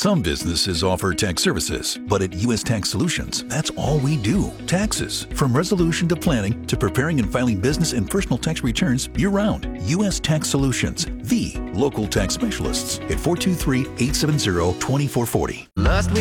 Some businesses offer tax services, but at U.S. Tax Solutions, that's all we do. Taxes. From resolution to planning to preparing and filing business and personal tax returns year-round. U.S. Tax Solutions, the local tax specialists at 423-870-2440. Last week